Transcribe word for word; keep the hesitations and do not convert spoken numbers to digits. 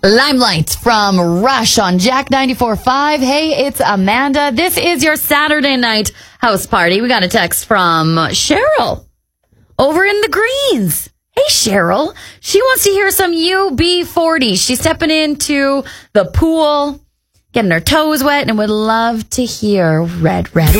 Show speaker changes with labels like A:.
A: Limelight from Rush on Jack ninety-four point five. Hey, it's Amanda. This is your Saturday night house party. We got a text from Cheryl over in the Greens. Hey, Cheryl. She wants to hear some U B forty. She's stepping into the pool, getting her toes wet, and would love to hear Red Red